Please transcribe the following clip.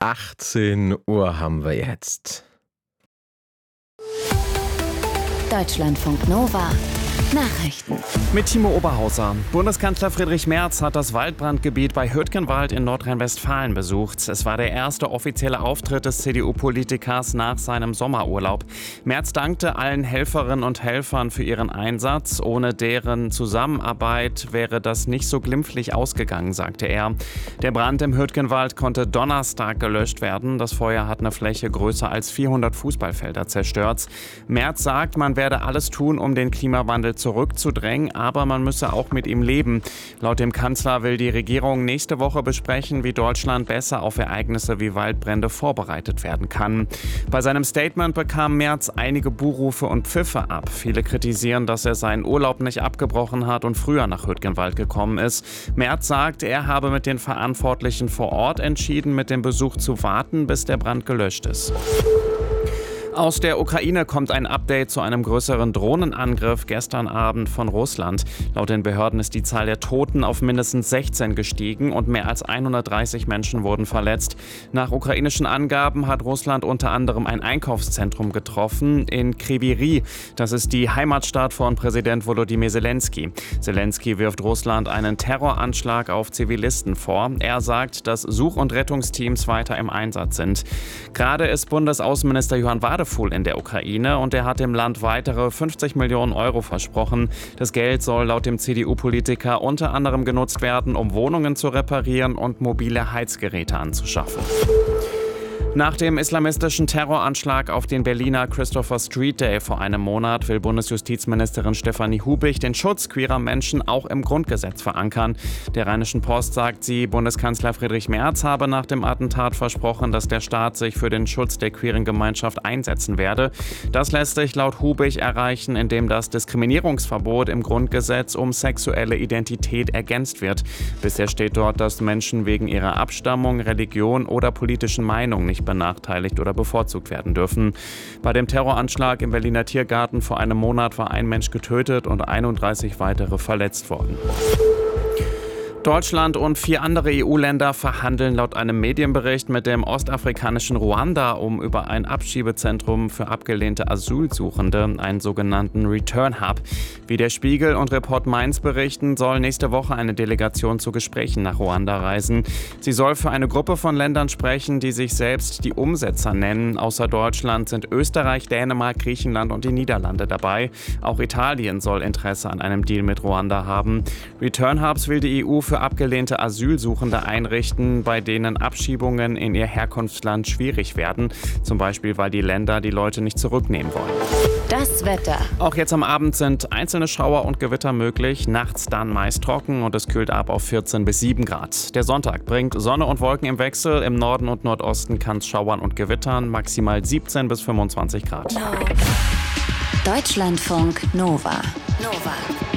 18 Uhr haben wir jetzt. Deutschlandfunk Nova. Nachrichten. Mit Timo Oberhauser. Bundeskanzler Friedrich Merz hat das Waldbrandgebiet bei Hürtgenwald in Nordrhein-Westfalen besucht. Es war der erste offizielle Auftritt des CDU-Politikers nach seinem Sommerurlaub. Merz dankte allen Helferinnen und Helfern für ihren Einsatz. Ohne deren Zusammenarbeit wäre das nicht so glimpflich ausgegangen, sagte er. Der Brand im Hürtgenwald konnte Donnerstag gelöscht werden. Das Feuer hat eine Fläche größer als 400 Fußballfelder zerstört. Merz sagt, man werde alles tun, um den Klimawandel zurückzudrängen, aber man müsse auch mit ihm leben. Laut dem Kanzler will die Regierung nächste Woche besprechen, wie Deutschland besser auf Ereignisse wie Waldbrände vorbereitet werden kann. Bei seinem Statement bekam Merz einige Buhrufe und Pfiffe ab. Viele kritisieren, dass er seinen Urlaub nicht abgebrochen hat und früher nach Hürtgenwald gekommen ist. Merz sagt, er habe mit den Verantwortlichen vor Ort entschieden, mit dem Besuch zu warten, bis der Brand gelöscht ist. Aus der Ukraine kommt ein Update zu einem größeren Drohnenangriff gestern Abend von Russland. Laut den Behörden ist die Zahl der Toten auf mindestens 16 gestiegen und mehr als 130 Menschen wurden verletzt. Nach ukrainischen Angaben hat Russland unter anderem ein Einkaufszentrum getroffen in Kryvyi. Das ist die Heimatstadt von Präsident Volodymyr Zelensky. Zelensky wirft Russland einen Terroranschlag auf Zivilisten vor. Er sagt, dass Such- und Rettungsteams weiter im Einsatz sind. Gerade ist Bundesaußenminister Johann Wadefuhl in der Ukraine und er hat dem Land weitere 50 Millionen Euro versprochen. Das Geld soll laut dem CDU-Politiker unter anderem genutzt werden, um Wohnungen zu reparieren und mobile Heizgeräte anzuschaffen. Nach dem islamistischen Terroranschlag auf den Berliner Christopher Street Day vor einem Monat will Bundesjustizministerin Stefanie Hubig den Schutz queerer Menschen auch im Grundgesetz verankern. Der Rheinischen Post sagt sie, Bundeskanzler Friedrich Merz habe nach dem Attentat versprochen, dass der Staat sich für den Schutz der queeren Gemeinschaft einsetzen werde. Das lässt sich laut Hubig erreichen, indem das Diskriminierungsverbot im Grundgesetz um sexuelle Identität ergänzt wird. Bisher steht dort, dass Menschen wegen ihrer Abstammung, Religion oder politischen Meinung nicht benachteiligt oder bevorzugt werden dürfen. Bei dem Terroranschlag im Berliner Tiergarten vor einem Monat war ein Mensch getötet und 31 weitere verletzt worden. Deutschland und 4 andere EU-Länder verhandeln laut einem Medienbericht mit dem ostafrikanischen Ruanda über ein Abschiebezentrum für abgelehnte Asylsuchende, einen sogenannten Return Hub. Wie der Spiegel und Report Mainz berichten, soll nächste Woche eine Delegation zu Gesprächen nach Ruanda reisen. Sie soll für eine Gruppe von Ländern sprechen, die sich selbst die Umsetzer nennen. Außer Deutschland sind Österreich, Dänemark, Griechenland und die Niederlande dabei. Auch Italien soll Interesse an einem Deal mit Ruanda haben. Return Hubs will die EU für abgelehnte Asylsuchende einrichten, bei denen Abschiebungen in ihr Herkunftsland schwierig werden. Zum Beispiel, weil die Länder die Leute nicht zurücknehmen wollen. Das Wetter. Auch jetzt am Abend sind einzelne Schauer und Gewitter möglich. Nachts dann meist trocken und es kühlt ab auf 14 bis 7 Grad. Der Sonntag bringt Sonne und Wolken im Wechsel. Im Norden und Nordosten kann es schauern und gewittern. Maximal 17 bis 25 Grad. Deutschlandfunk Nova.